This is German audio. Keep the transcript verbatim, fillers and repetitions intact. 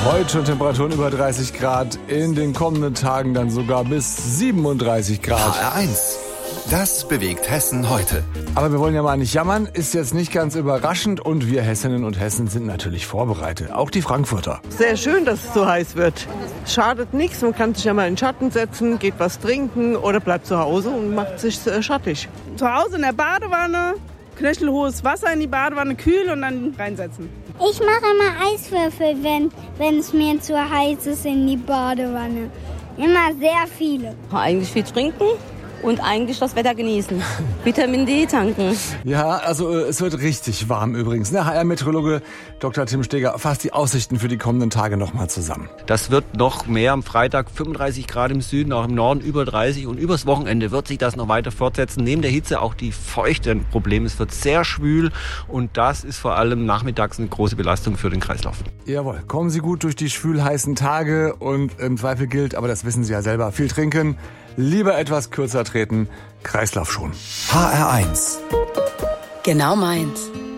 Heute schon Temperaturen über dreißig Grad, in den kommenden Tagen dann sogar bis siebenunddreißig Grad. H R eins. Das bewegt Hessen heute. Aber wir wollen ja mal nicht jammern, ist jetzt nicht ganz überraschend und wir Hessinnen und Hessen sind natürlich vorbereitet, auch die Frankfurter. Sehr schön, dass es so heiß wird. Schadet nichts, man kann sich ja mal in den Schatten setzen, geht was trinken oder bleibt zu Hause und macht sich äh, schattig. Zu Hause in der Badewanne, knöchelhohes Wasser in die Badewanne, kühl und dann reinsetzen. Ich mache immer Eiswürfel, wenn wenn es mir zu heiß ist in die Badewanne. Immer sehr viele. Eigentlich viel trinken und eigentlich das Wetter genießen. Vitamin D tanken. Ja, also äh, es wird richtig warm übrigens. Der H R-Meteorologe Doktor Tim Steger fasst die Aussichten für die kommenden Tage nochmal zusammen. Das wird noch mehr am Freitag, fünfunddreißig Grad im Süden, auch im Norden über dreißig und übers Wochenende wird sich das noch weiter fortsetzen. Neben der Hitze auch die Feuchte ein Problem. Es wird sehr schwül und das ist vor allem nachmittags eine große Belastung für den Kreislauf. Jawohl, kommen Sie gut durch die schwül-heißen Tage und im Zweifel gilt, aber das wissen Sie ja selber, viel trinken, lieber etwas kürzer treten, Kreislauf schon. H R eins. Genau meins.